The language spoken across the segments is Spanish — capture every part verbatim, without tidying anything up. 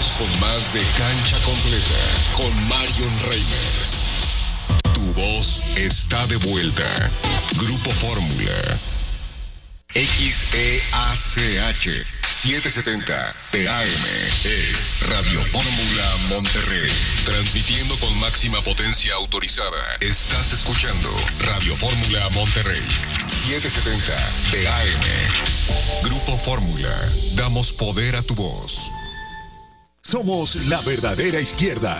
Regresamos con más de Cancha Completa con Marion Reimers. Tu voz está de vuelta. Grupo Fórmula. X E A C H setecientos setenta T A M es Radio Fórmula Monterrey. Transmitiendo con máxima potencia autorizada. Estás escuchando Radio Fórmula Monterrey. setecientos setenta T A M. Grupo Fórmula. Damos poder a tu voz. Somos la verdadera izquierda.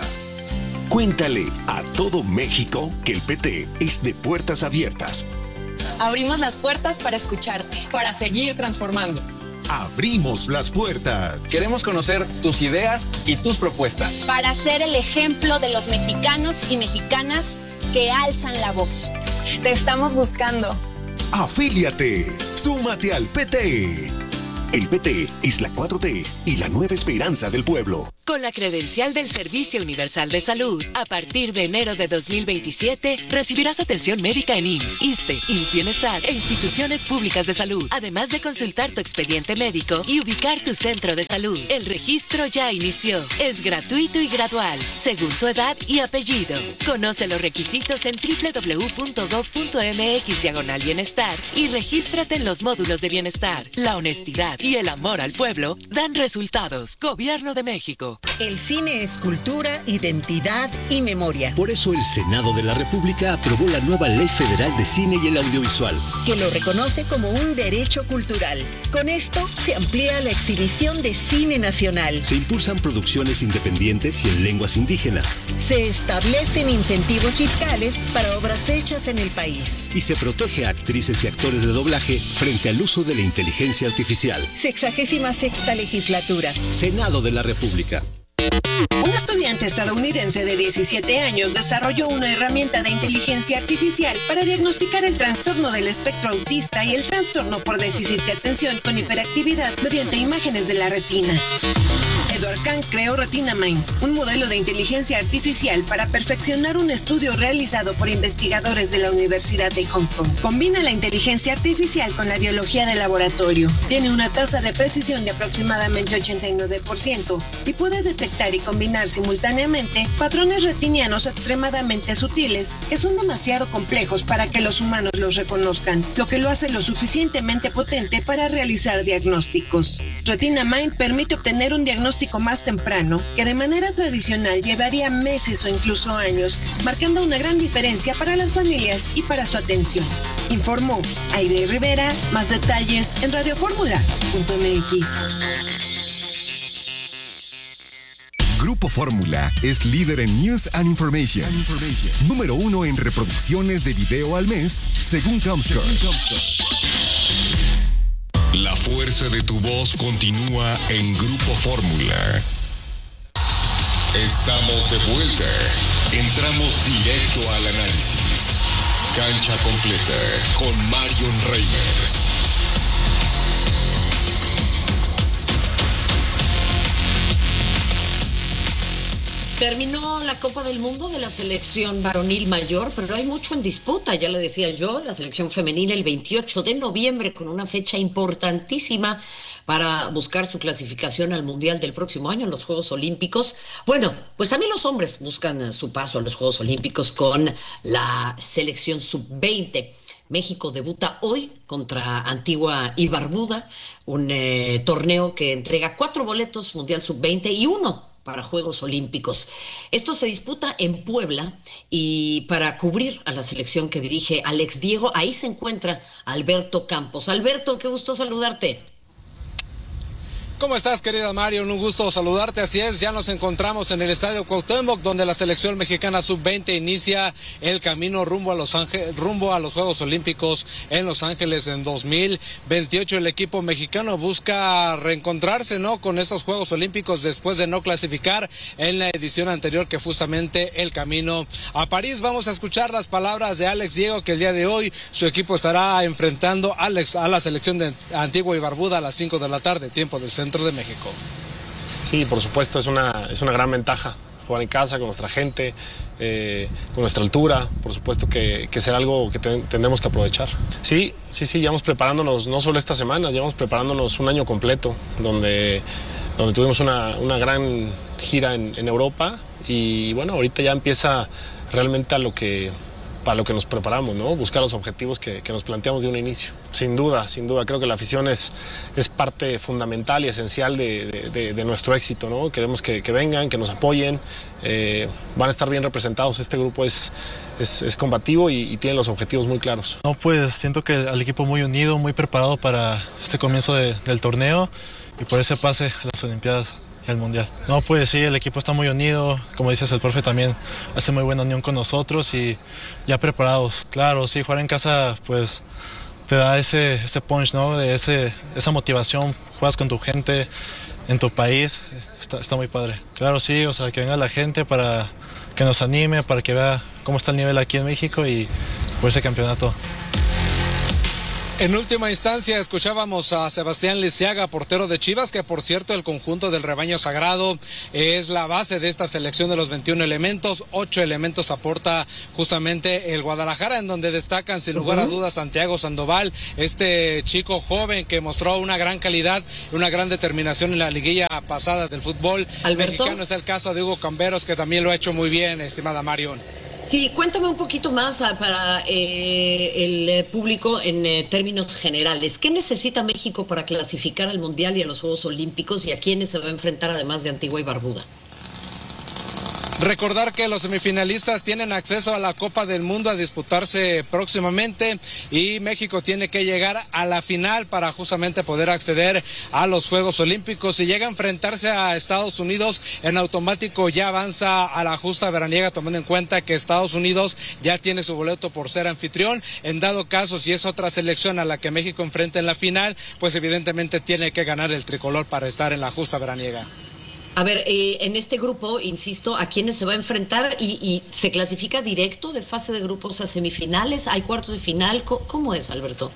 Cuéntale a todo México que el P T es de puertas abiertas. Abrimos las puertas para escucharte, para seguir transformando. Abrimos las puertas. Queremos conocer tus ideas y tus propuestas. Para ser el ejemplo de los mexicanos y mexicanas que alzan la voz. Te estamos buscando. Afíliate. Súmate al P T. El P T es la cuatro T y la nueva esperanza del pueblo. Con la credencial del Servicio Universal de Salud, a partir de enero de dos mil veintisiete, recibirás atención médica en I M S S, ISSSTE, I M S S Bienestar e instituciones públicas de salud, además de consultar tu expediente médico y ubicar tu centro de salud. El registro ya inició. Es gratuito y gradual, según tu edad y apellido. Conoce los requisitos en doble u doble u doble u punto gob punto eme equis diagonal bienestar y regístrate en los módulos de bienestar. La honestidad y el amor al pueblo dan resultados. Gobierno de México. El cine es cultura, identidad y memoria. Por eso el Senado de la República aprobó la nueva Ley Federal de Cine y el Audiovisual, que lo reconoce como un derecho cultural. Con esto se amplía la exhibición de cine nacional. Se impulsan producciones independientes y en lenguas indígenas. Se establecen incentivos fiscales para obras hechas en el país. Y se protege a actrices y actores de doblaje frente al uso de la inteligencia artificial. Sexagésima sexta legislatura. Senado de la República. Un estudiante estadounidense de diecisiete años desarrolló una herramienta de inteligencia artificial para diagnosticar el trastorno del espectro autista y el trastorno por déficit de atención con hiperactividad mediante imágenes de la retina. Edward Kang creó RetinaMind, un modelo de inteligencia artificial para perfeccionar un estudio realizado por investigadores de la Universidad de Hong Kong. Combina la inteligencia artificial con la biología de laboratorio. Tiene una tasa de precisión de aproximadamente ochenta y nueve por ciento y puede detectar y combinar simultáneamente patrones retinianos extremadamente sutiles que son demasiado complejos para que los humanos los reconozcan, lo que lo hace lo suficientemente potente para realizar diagnósticos. RetinaMind permite obtener un diagnóstico más temprano que de manera tradicional llevaría meses o incluso años, marcando una gran diferencia para las familias y para su atención. Informó Aide Rivera. Más detalles en radio fórmula punto eme equis. Grupo Fórmula es líder en News and Information. Information. Número uno en reproducciones de video al mes, según Comscore. La fuerza de tu voz continúa en Grupo Fórmula. Estamos de vuelta. Entramos directo al análisis. Cancha completa con Marion Reimers. Terminó la Copa del Mundo de la selección varonil mayor, pero hay mucho en disputa, ya le decía yo, la selección femenina el veintiocho de noviembre con una fecha importantísima para buscar su clasificación al Mundial del próximo año en los Juegos Olímpicos. Bueno, pues también los hombres buscan su paso a los Juegos Olímpicos con la selección sub veinte. México debuta hoy contra Antigua y Barbuda, un eh, torneo que entrega cuatro boletos Mundial sub veinte y uno para Juegos Olímpicos. Esto se disputa en Puebla y para cubrir a la selección que dirige Alex Diego, ahí se encuentra Alberto Campos. Alberto, qué gusto saludarte. ¿Cómo estás, querida Mario? Un gusto saludarte. Así es, ya nos encontramos en el Estadio Cuauhtémoc, donde la selección mexicana sub veinte inicia el camino rumbo a Los Ángeles, rumbo a los Juegos Olímpicos en Los Ángeles en dos mil veintiocho. El equipo mexicano busca reencontrarse, ¿no?, con estos Juegos Olímpicos después de no clasificar en la edición anterior, que justamente el camino a París. Vamos a escuchar las palabras de Alex Diego, que el día de hoy su equipo estará enfrentando a, Alex, a la selección de Antigua y Barbuda a las cinco de la tarde, tiempo del centro de México. Sí, por supuesto, es una, es una gran ventaja jugar en casa con nuestra gente, eh, con nuestra altura. Por supuesto que, que será algo que te, tendremos que aprovechar. Sí, sí, sí, llevamos preparándonos no solo estas semanas, llevamos preparándonos un año completo, donde donde tuvimos una, una gran gira en, en Europa y bueno, ahorita ya empieza realmente a lo que, para lo que nos preparamos, ¿no? Buscar los objetivos que, que nos planteamos de un inicio. Sin duda, sin duda, creo que la afición es, es parte fundamental y esencial de, de, de, de nuestro éxito, ¿no? Queremos que, que vengan, que nos apoyen, eh, van a estar bien representados. Este grupo es, es, es combativo y, y tiene los objetivos muy claros. No, pues siento que al equipo muy unido, muy preparado para este comienzo de, del torneo y por ese pase a las Olimpiadas. El mundial. No, pues sí, el equipo está muy unido, como dices, el profe también hace muy buena unión con nosotros y ya preparados. Claro, sí, jugar en casa pues te da ese, ese punch, ¿no? De ese, esa motivación, juegas con tu gente en tu país, está, está muy padre. Claro, sí, o sea, que venga la gente para que nos anime, para que vea cómo está el nivel aquí en México y por ese campeonato. En última instancia escuchábamos a Sebastián Lisiaga, portero de Chivas, que por cierto el conjunto del rebaño sagrado es la base de esta selección de los veintiún elementos. Ocho elementos aporta justamente el Guadalajara, en donde destacan sin lugar a dudas Santiago Sandoval, este chico joven que mostró una gran calidad y una gran determinación en la liguilla pasada del fútbol Alberto. mexicano. Está el caso de Hugo Camberos, que también lo ha hecho muy bien, estimada Marion. Sí, cuéntame un poquito más ah, para eh, el público en eh, términos generales. ¿Qué necesita México para clasificar al Mundial y a los Juegos Olímpicos y a quiénes se va a enfrentar además de Antigua y Barbuda? Recordar que los semifinalistas tienen acceso a la Copa del Mundo a disputarse próximamente y México tiene que llegar a la final para justamente poder acceder a los Juegos Olímpicos. Si llega a enfrentarse a Estados Unidos, en automático ya avanza a la justa veraniega, tomando en cuenta que Estados Unidos ya tiene su boleto por ser anfitrión. En dado caso, si es otra selección a la que México enfrenta en la final, pues evidentemente tiene que ganar el tricolor para estar en la justa veraniega. A ver, eh, en este grupo, insisto, ¿a quiénes se va a enfrentar? ¿Y, y se clasifica directo de fase de grupos a semifinales? ¿Hay cuartos de final? ¿Cómo, cómo es, Alberto?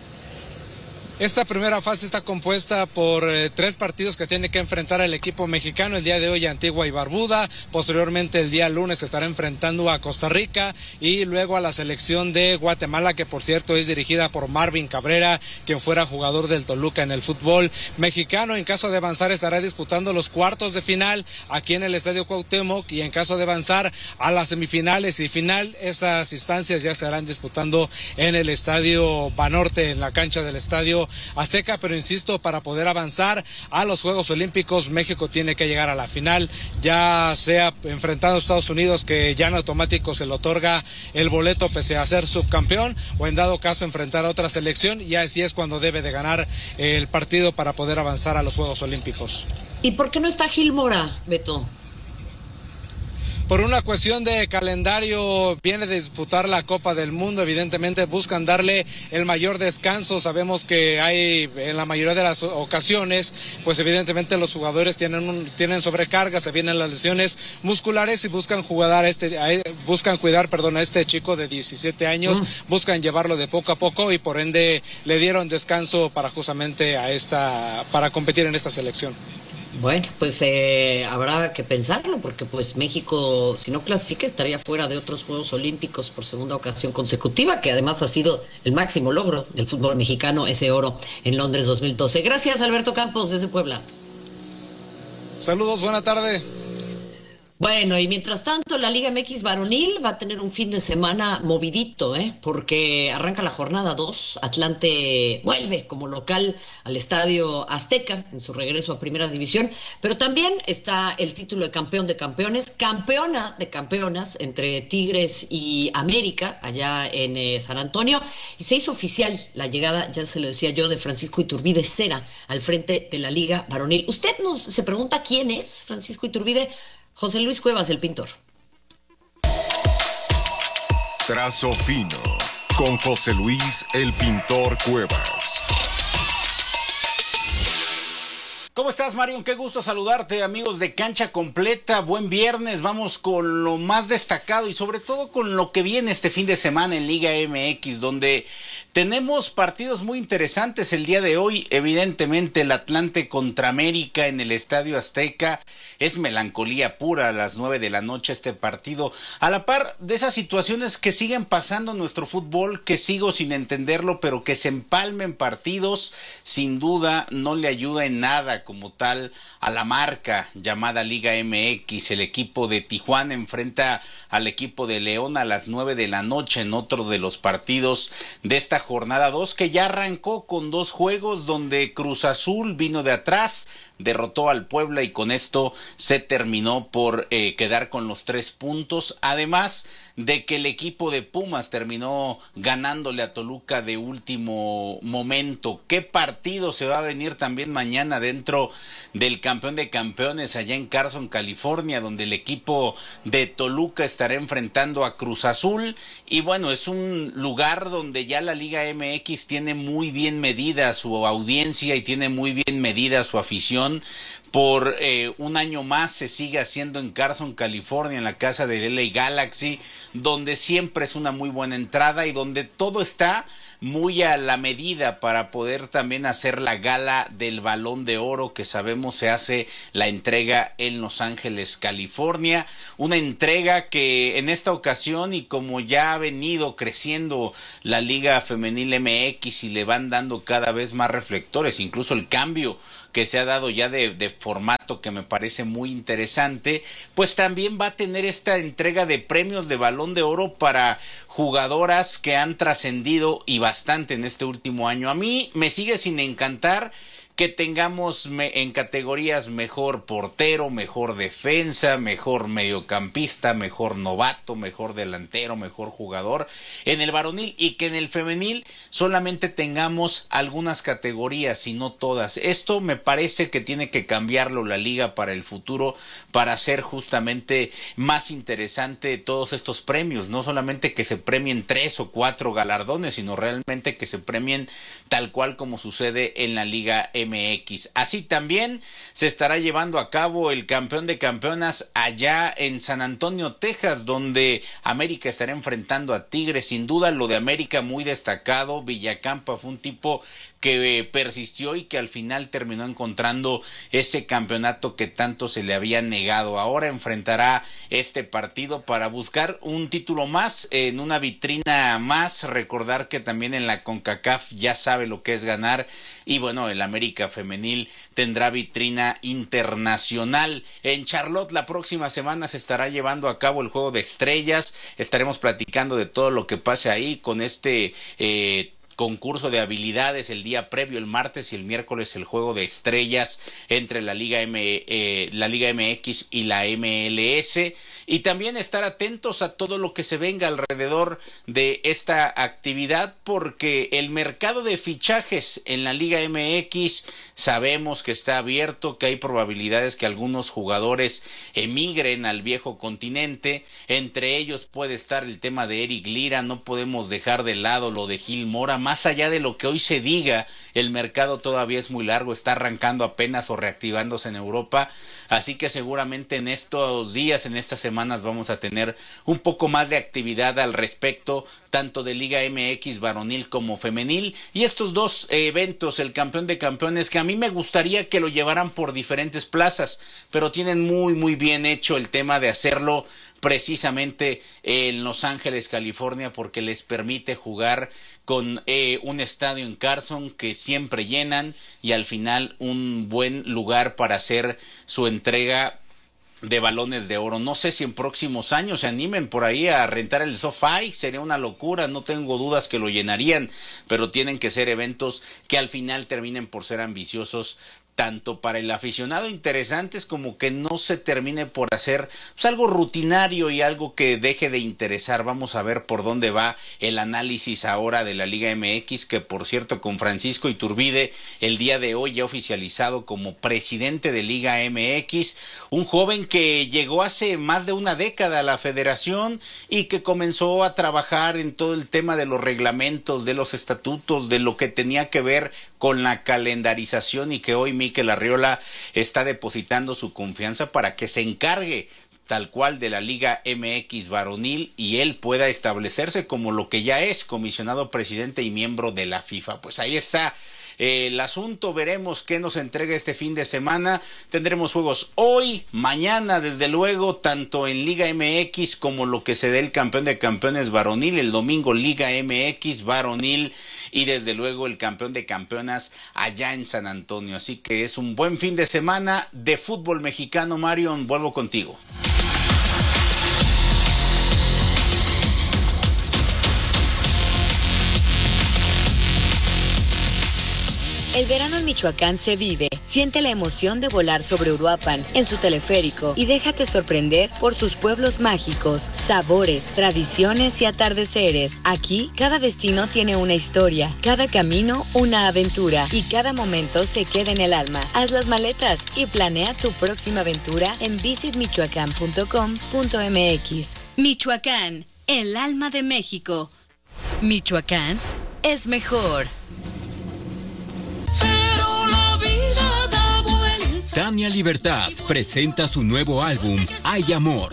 Esta primera fase está compuesta por eh, tres partidos que tiene que enfrentar el equipo mexicano. El día de hoy Antigua y Barbuda, posteriormente el día lunes se estará enfrentando a Costa Rica y luego a la selección de Guatemala, que por cierto es dirigida por Marvin Cabrera, quien fuera jugador del Toluca en el fútbol mexicano. En caso de avanzar estará disputando los cuartos de final aquí en el Estadio Cuauhtémoc y en caso de avanzar a las semifinales y final, esas instancias ya se estarán disputando en el Estadio Banorte, en la cancha del Estadio Azteca. Pero insisto, para poder avanzar a los Juegos Olímpicos, México tiene que llegar a la final, ya sea enfrentando a Estados Unidos, que ya en automático se le otorga el boleto pese a ser subcampeón, o en dado caso enfrentar a otra selección, y así es cuando debe de ganar el partido para poder avanzar a los Juegos Olímpicos. ¿Y por qué no está Gil Mora, Beto? Por una cuestión de calendario, viene de disputar la Copa del Mundo. Evidentemente buscan darle el mayor descanso. Sabemos que hay, en la mayoría de las ocasiones, pues evidentemente los jugadores tienen un, tienen sobrecarga, se vienen las lesiones musculares y buscan jugar a este, a, buscan cuidar, perdón, a este chico de diecisiete años, mm. buscan llevarlo de poco a poco y por ende le dieron descanso para justamente a esta, para competir en esta selección. Bueno, pues eh, habrá que pensarlo, porque pues México, si no clasifica, estaría fuera de otros Juegos Olímpicos por segunda ocasión consecutiva, que además ha sido el máximo logro del fútbol mexicano, ese oro en Londres dos mil doce. Gracias, Alberto Campos, desde Puebla. Saludos, buena tarde. Bueno, y mientras tanto, la Liga M X varonil va a tener un fin de semana movidito, ¿eh? Porque arranca la jornada dos. Atlante vuelve como local al Estadio Azteca en su regreso a Primera División, pero también está el título de campeón de campeones, campeona de campeonas entre Tigres y América, allá en eh, San Antonio, y se hizo oficial la llegada, ya se lo decía yo, de Francisco Iturbide Cera al frente de la Liga varonil. Usted nos se pregunta quién es Francisco Iturbide. José Luis Cuevas, el pintor. Trazo fino con José Luis, el pintor Cuevas. ¿Cómo estás, Marion? Qué gusto saludarte, amigos de Cancha Completa. Buen viernes, vamos con lo más destacado y sobre todo con lo que viene este fin de semana en Liga M X, donde tenemos partidos muy interesantes el día de hoy. Evidentemente el Atlante contra América en el Estadio Azteca es melancolía pura a las nueve de la noche este partido. A la par de esas situaciones que siguen pasando en nuestro fútbol, que sigo sin entenderlo, pero que se empalmen partidos, sin duda no le ayuda en nada como tal a la marca llamada Liga M X. El equipo de Tijuana enfrenta al equipo de León a las nueve de la noche en otro de los partidos de esta jornada dos, que ya arrancó con dos juegos donde Cruz Azul vino de atrás, derrotó al Puebla y con esto se terminó por eh, quedar con los tres puntos, además de que el equipo de Pumas terminó ganándole a Toluca de último momento. ¿Qué partido se va a venir también mañana dentro del campeón de campeones allá en Carson, California, donde el equipo de Toluca estará enfrentando a Cruz Azul? Y bueno, es un lugar donde ya la Liga M X tiene muy bien medida su audiencia y tiene muy bien medida su afición. Por eh, un año más se sigue haciendo en Carson, California, en la casa del L A Galaxy, donde siempre es una muy buena entrada y donde todo está muy a la medida para poder también hacer la gala del Balón de Oro, que sabemos se hace la entrega en Los Ángeles, California. Una entrega que en esta ocasión, y como ya ha venido creciendo la Liga Femenil M X y le van dando cada vez más reflectores, incluso el cambio que se ha dado ya de, de formato, que me parece muy interesante, pues también va a tener esta entrega de premios de Balón de Oro para jugadoras que han trascendido y bastante en este último año. A mí me sigue sin encantar que tengamos me, en categorías mejor portero, mejor defensa, mejor mediocampista, mejor novato, mejor delantero, mejor jugador en el varonil, y que en el femenil solamente tengamos algunas categorías y no todas. Esto me parece que tiene que cambiarlo la liga para el futuro, para hacer justamente más interesante todos estos premios, no solamente que se premien tres o cuatro galardones, sino realmente que se premien tal cual como sucede en la Liga M X. Así también se estará llevando a cabo el campeón de campeonas allá en San Antonio, Texas, donde América estará enfrentando a Tigres. Sin duda lo de América muy destacado. Villacampa fue un tipo que eh, persistió y que al final terminó encontrando ese campeonato que tanto se le había negado. Ahora enfrentará este partido para buscar un título más, en una vitrina más. Recordar que también en la CONCACAF ya sabe lo que es ganar, y bueno, el América femenil tendrá vitrina internacional. En Charlotte la próxima semana se estará llevando a cabo el Juego de Estrellas. Estaremos platicando de todo lo que pase ahí con este eh, concurso de habilidades el día previo, el martes, y el miércoles el Juego de Estrellas entre la Liga M, eh, la Liga M X y la M L S, y también estar atentos a todo lo que se venga alrededor de esta actividad, porque el mercado de fichajes en la Liga M X sabemos que está abierto, que hay probabilidades que algunos jugadores emigren al viejo continente. Entre ellos puede estar el tema de Eric Lira. No podemos dejar de lado lo de Gil Mora. Más allá de lo que hoy se diga, el mercado todavía es muy largo, está arrancando apenas o reactivándose en Europa, así que seguramente en estos días, en estas semanas, vamos a tener un poco más de actividad al respecto, tanto de Liga M X varonil como femenil, y estos dos eventos, el campeón de campeones, que a mí me gustaría que lo llevaran por diferentes plazas, pero tienen muy muy bien hecho el tema de hacerlo precisamente en Los Ángeles, California, porque les permite jugar con eh, un estadio en Carson que siempre llenan, y al final un buen lugar para hacer su entrega de balones de oro. No sé si en próximos años se animen por ahí a rentar el SoFi, sería una locura, no tengo dudas que lo llenarían, pero tienen que ser eventos que al final terminen por ser ambiciosos, tanto para el aficionado interesantes como que no se termine por hacer pues, algo rutinario y algo que deje de interesar. Vamos a ver por dónde va el análisis ahora de la Liga M X, que por cierto con Francisco Iturbide el día de hoy ya oficializado como presidente de Liga M X, un joven que llegó hace más de una década a la federación y que comenzó a trabajar en todo el tema de los reglamentos, de los estatutos, de lo que tenía que ver con la calendarización, y que hoy Mikel Arriola está depositando su confianza para que se encargue tal cual de la Liga M X varonil y él pueda establecerse como lo que ya es, comisionado presidente y miembro de la FIFA. Pues ahí está eh, el asunto. Veremos qué nos entrega este fin de semana. Tendremos juegos hoy, mañana, desde luego, tanto en Liga M X como lo que se dé el campeón de campeones varonil. El domingo Liga M X varonil y desde luego el campeón de campeonas allá en San Antonio. Así que es un buen fin de semana de fútbol mexicano. Marion, vuelvo contigo. El verano en Michoacán se vive. Siente la emoción de volar sobre Uruapan en su teleférico y déjate sorprender por sus pueblos mágicos, sabores, tradiciones y atardeceres. Aquí, cada destino tiene una historia, cada camino una aventura y cada momento se queda en el alma. Haz las maletas y planea tu próxima aventura en visit michoacán punto com punto m x. Michoacán, el alma de México. Michoacán es mejor. Tania Libertad presenta su nuevo álbum, Hay Amor.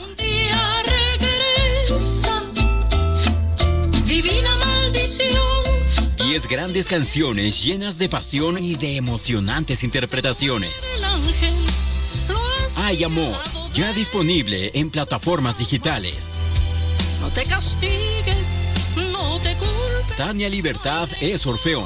Divina maldición. Diez grandes canciones llenas de pasión y de emocionantes interpretaciones. Hay Amor, ya disponible en plataformas digitales. No te castigues, no te culpes. Tania Libertad es Orfeón.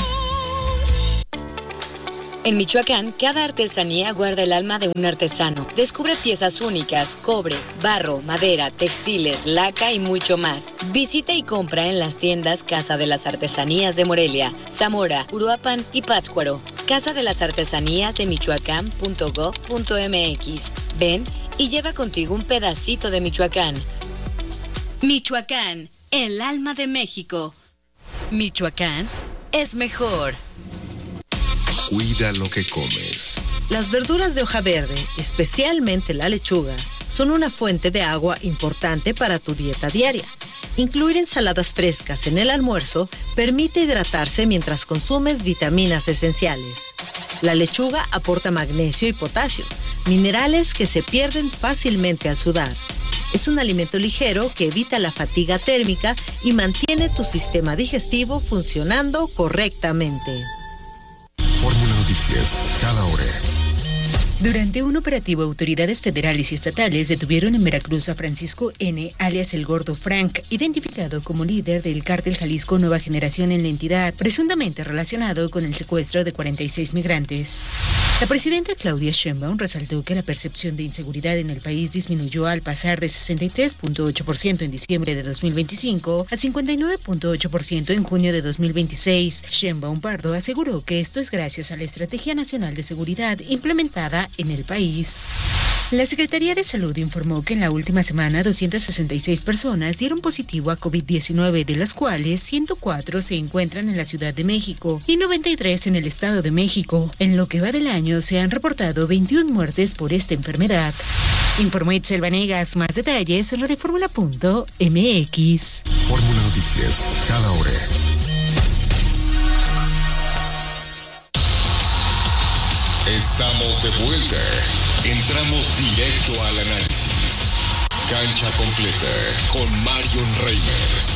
En Michoacán, cada artesanía guarda el alma de un artesano. Descubre piezas únicas, cobre, barro, madera, textiles, laca y mucho más. Visita y compra en las tiendas Casa de las Artesanías de Morelia, Zamora, Uruapan y Pátzcuaro. Casa de las Artesanías de michoacán punto gob punto m x. Ven y lleva contigo un pedacito de Michoacán. Michoacán, el alma de México. Michoacán es mejor. Cuida lo que comes. Las verduras de hoja verde, especialmente la lechuga, son una fuente de agua importante para tu dieta diaria. Incluir ensaladas frescas en el almuerzo permite hidratarse mientras consumes vitaminas esenciales. La lechuga aporta magnesio y potasio, minerales que se pierden fácilmente al sudar. Es un alimento ligero que evita la fatiga térmica y mantiene tu sistema digestivo funcionando correctamente. Fórmula Noticias, cada hora. Durante un operativo, autoridades federales y estatales detuvieron en Veracruz a Francisco N., alias El Gordo Frank, identificado como líder del cártel Jalisco Nueva Generación en la entidad, presuntamente relacionado con el secuestro de cuarenta y seis migrantes. La presidenta Claudia Sheinbaum resaltó que la percepción de inseguridad en el país disminuyó al pasar de sesenta y tres punto ocho por ciento en diciembre de dos mil veinticinco a cincuenta y nueve punto ocho por ciento en junio de dos mil veintiséis. Sheinbaum Pardo aseguró que esto es gracias a la Estrategia Nacional de Seguridad implementada en el país. La Secretaría de Salud informó que en la última semana doscientas sesenta y seis personas dieron positivo a COVID diecinueve, de las cuales ciento cuatro se encuentran en la Ciudad de México y noventa y tres en el Estado de México. En lo que va del año se han reportado veintiuna muertes por esta enfermedad. Informó Itzel Vanegas. Más detalles en lo de fórmula punto m x. Fórmula Noticias, cada hora. Estamos de vuelta. Entramos directo al análisis. Cancha completa con Marion Reimers.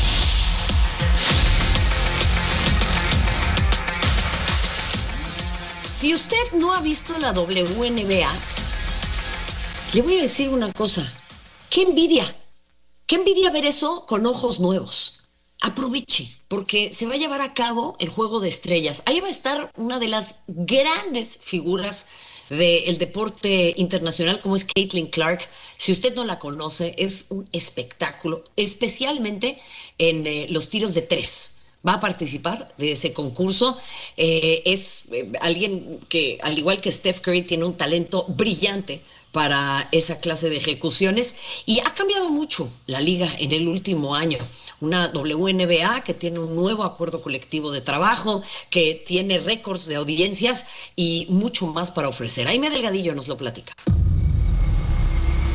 Si usted no ha visto la W N B A, le voy a decir una cosa. ¡Qué envidia! ¡Qué envidia ver eso con ojos nuevos! Aproveche, porque se va a llevar a cabo el Juego de Estrellas. Ahí va a estar una de las grandes figuras del deporte internacional, como es Caitlin Clark. Si usted no la conoce, es un espectáculo, especialmente en eh, los tiros de tres. Va a participar de ese concurso. Eh, es eh, alguien que, al igual que Steph Curry, tiene un talento brillante para esa clase de ejecuciones y ha cambiado mucho la liga en el último año. Una W N B A que tiene un nuevo acuerdo colectivo de trabajo, que tiene récords de audiencias y mucho más para ofrecer. Aimee Delgadillo nos lo platica.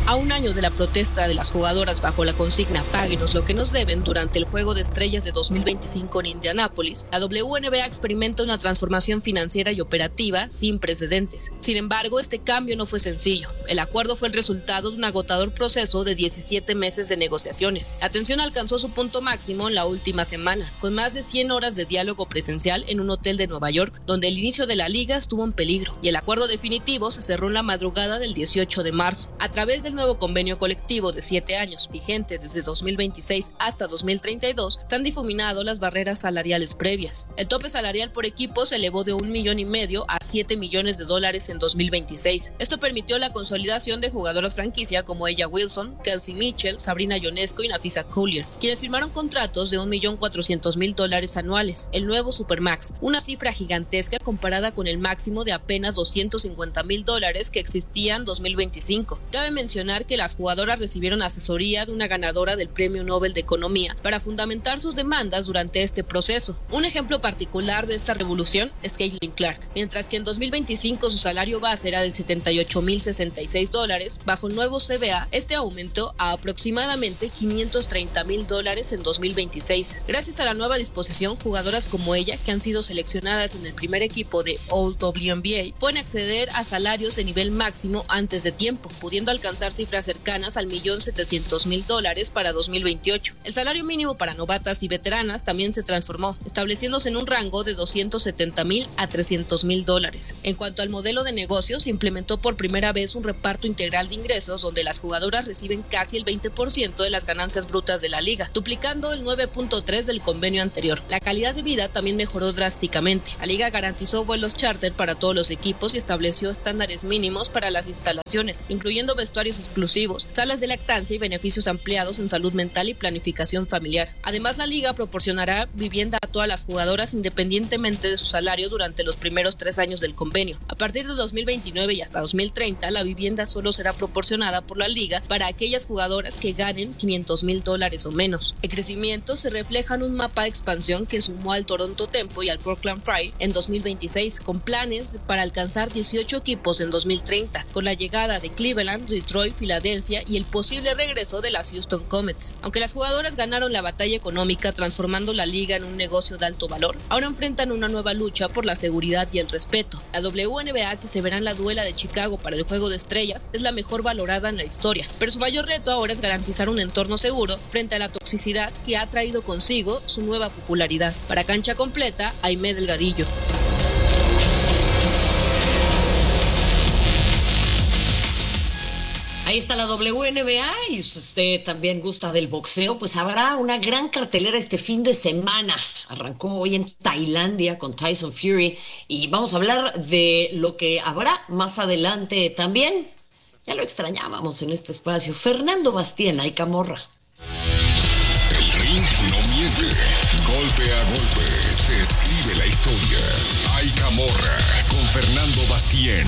A un año de la protesta de las jugadoras bajo la consigna "Páguenos lo que nos deben" durante el Juego de Estrellas de dos mil veinticinco en Indianápolis, la W N B A experimenta una transformación financiera y operativa sin precedentes. Sin embargo, este cambio no fue sencillo. El acuerdo fue el resultado de un agotador proceso de diecisiete meses de negociaciones. La tensión alcanzó su punto máximo en la última semana, con más de cien horas de diálogo presencial en un hotel de Nueva York, donde el inicio de la liga estuvo en peligro, y el acuerdo definitivo se cerró en la madrugada del dieciocho de marzo. A través del nuevo convenio colectivo de siete años, vigente desde dos mil veintiséis hasta dos mil treinta y dos, se han difuminado las barreras salariales previas. El tope salarial por equipo se elevó de un millón y medio a siete millones de dólares en dos mil veintiséis. Esto permitió la consolidación de jugadoras franquicia como Ella Wilson, Kelsey Mitchell, Sabrina Ionesco y Nafisa Collier, quienes firmaron contratos de un millón cuatrocientos mil dólares anuales, el nuevo Supermax, una cifra gigantesca comparada con el máximo de apenas doscientos cincuenta mil dólares que existía en dos mil veinticinco. Cabe mencionar que las jugadoras recibieron asesoría de una ganadora del Premio Nobel de Economía para fundamentar sus demandas durante este proceso. Un ejemplo particular de esta revolución es Caitlin Clark. Mientras que en dos mil veinticinco su salario base era de setenta y ocho mil sesenta y seis dólares, bajo el nuevo C B A, este aumentó a aproximadamente quinientos treinta mil dólares en dos mil veintiséis. Gracias a la nueva disposición, jugadoras como ella, que han sido seleccionadas en el primer equipo de All W N B A, pueden acceder a salarios de nivel máximo antes de tiempo, pudiendo alcanzar cifras cercanas al millón setecientos mil dólares para dos mil veintiocho. El salario mínimo para novatas y veteranas también se transformó, estableciéndose en un rango de doscientos setenta mil a trescientos mil dólares. En cuanto al modelo de negocio, se implementó por primera vez un reparto integral de ingresos donde las jugadoras reciben casi el veinte por ciento de las ganancias brutas de la liga, duplicando el nueve punto tres del convenio anterior. La calidad de vida también mejoró drásticamente. La liga garantizó vuelos charter para todos los equipos y estableció estándares mínimos para las instalaciones, incluyendo vestuarios exclusivos, salas de lactancia y beneficios ampliados en salud mental y planificación familiar. Además, la liga proporcionará vivienda a todas las jugadoras independientemente de su salario durante los primeros tres años del convenio. A partir de dos mil veintinueve y hasta dos mil treinta, la vivienda solo será proporcionada por la liga para aquellas jugadoras que ganen quinientos mil dólares o menos. El crecimiento se refleja en un mapa de expansión que sumó al Toronto Tempo y al Portland Fry en dos mil veintiséis, con planes para alcanzar dieciocho equipos en dos mil treinta, con la llegada de Cleveland, Detroit, Filadelfia y el posible regreso de las Houston Comets. Aunque las jugadoras ganaron la batalla económica transformando la liga en un negocio de alto valor, ahora enfrentan una nueva lucha por la seguridad y el respeto. La W N B A, que se verá en la duela de Chicago para el Juego de Estrellas, es la mejor valorada en la historia, pero su mayor reto ahora es garantizar un entorno seguro frente a la toxicidad que ha traído consigo su nueva popularidad. Para Cancha Completa, Aimé Delgadillo. Ahí está la W N B A, y si usted también gusta del boxeo, pues habrá una gran cartelera este fin de semana. Arrancó hoy en Tailandia con Tyson Fury y vamos a hablar de lo que habrá más adelante también. Ya lo extrañábamos en este espacio. Fernando Bastien, ay Camorra. El ring no miente. Golpe a golpe se escribe la historia. Ay Camorra con Fernando Bastien.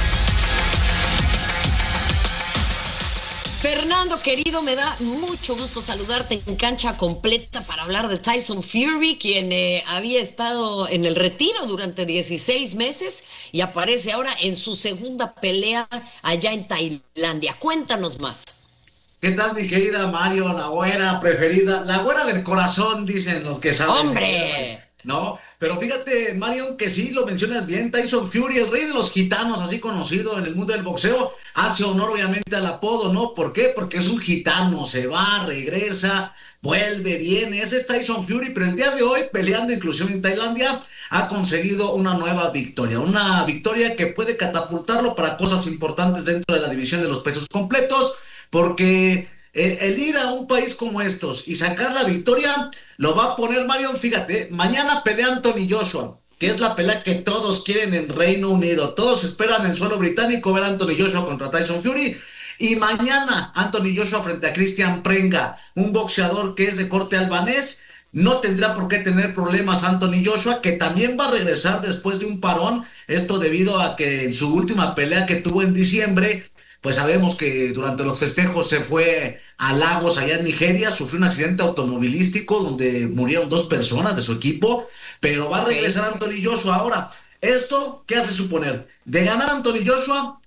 Fernando, querido, me da mucho gusto saludarte en Cancha Completa para hablar de Tyson Fury, quien eh, había estado en el retiro durante dieciséis meses y aparece ahora en su segunda pelea allá en Tailandia. Cuéntanos más. ¿Qué tal, mi querida Mario, la güera preferida? La güera del corazón, dicen los que saben. ¡Hombre! No, pero fíjate, Marion, que sí lo mencionas bien. Tyson Fury, el rey de los gitanos, así conocido en el mundo del boxeo, hace honor obviamente al apodo, ¿no? ¿Por qué? Porque es un gitano, se va, regresa, vuelve, viene. Ese es Tyson Fury, pero el día de hoy, peleando inclusive en Tailandia, ha conseguido una nueva victoria, una victoria que puede catapultarlo para cosas importantes dentro de la división de los pesos completos, porque El, el ir a un país como estos y sacar la victoria lo va a poner, Marion, fíjate, mañana pelea Anthony Joshua, que es la pelea que todos quieren en Reino Unido, todos esperan en suelo británico ver a Anthony Joshua contra Tyson Fury, y mañana Anthony Joshua frente a Christian Prenga, un boxeador que es de corte albanés. No tendrá por qué tener problemas Anthony Joshua, que también va a regresar después de un parón, esto debido a que en su última pelea que tuvo en diciembre, pues sabemos que durante los festejos se fue a Lagos, allá en Nigeria, sufrió un accidente automovilístico donde murieron dos personas de su equipo, pero va a regresar Anthony Joshua ahora. ¿Esto qué hace suponer? De ganar Anthony Joshua,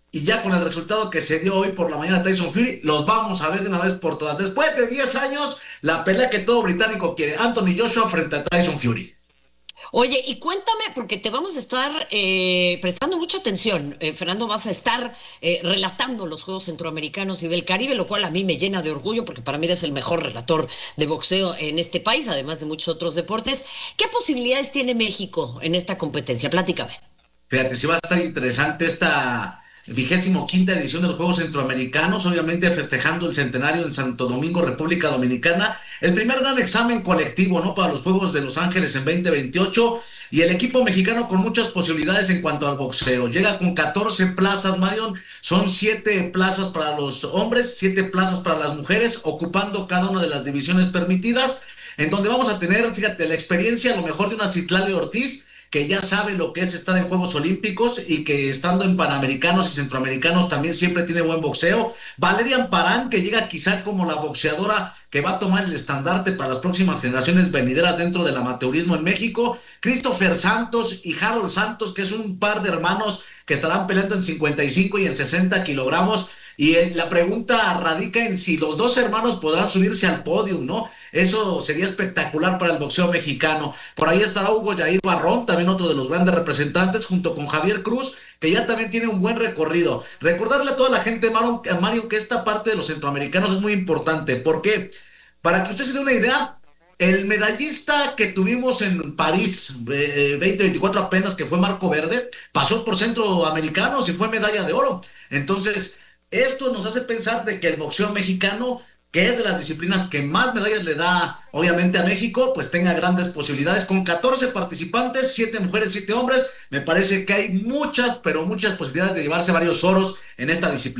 y ya con el resultado que se dio hoy por la mañana Tyson Fury, los vamos a ver de una vez por todas. Después de diez años, la pelea que todo británico quiere, Anthony Joshua frente a Tyson Fury. Oye, y cuéntame, porque te vamos a estar eh, prestando mucha atención, eh, Fernando, vas a estar eh, relatando los Juegos Centroamericanos y del Caribe, lo cual a mí me llena de orgullo, porque para mí eres el mejor relator de boxeo en este país, además de muchos otros deportes. ¿Qué posibilidades tiene México en esta competencia? Platícame. Fíjate, sí va a estar interesante esta vigésimo quinta edición de los Juegos Centroamericanos, obviamente festejando el centenario en Santo Domingo, República Dominicana, el primer gran examen colectivo, ¿no?, para los Juegos de Los Ángeles en veinte veintiocho, y el equipo mexicano con muchas posibilidades en cuanto al boxeo. Llega con catorce plazas, Marion, son siete plazas para los hombres, siete plazas para las mujeres, ocupando cada una de las divisiones permitidas, en donde vamos a tener, fíjate, la experiencia a lo mejor de una Citlali Ortiz, que ya sabe lo que es estar en Juegos Olímpicos y que estando en Panamericanos y Centroamericanos también siempre tiene buen boxeo. Valerian Parán, que llega quizá como la boxeadora que va a tomar el estandarte para las próximas generaciones venideras dentro del amateurismo en México. Christopher Santos y Harold Santos, que es un par de hermanos que estarán peleando en cincuenta y cinco y en sesenta kilogramos. Y la pregunta radica en si los dos hermanos podrán subirse al podio, ¿no? Eso sería espectacular para el boxeo mexicano. Por ahí estará Hugo Yair Barrón, también otro de los grandes representantes, junto con Javier Cruz, que ya también tiene un buen recorrido. Recordarle a toda la gente, Mario, Mario, que esta parte de los centroamericanos es muy importante. ¿Por qué? Para que usted se dé una idea, el medallista que tuvimos en París eh, veinte veinticuatro apenas, que fue Marco Verde, pasó por centroamericanos y fue medalla de oro. Entonces, esto nos hace pensar de que el boxeo mexicano, que es de las disciplinas que más medallas le da obviamente a México, pues tenga grandes posibilidades. Con catorce participantes, siete mujeres, siete hombres, me parece que hay muchas, pero muchas posibilidades de llevarse varios oros en esta disciplina.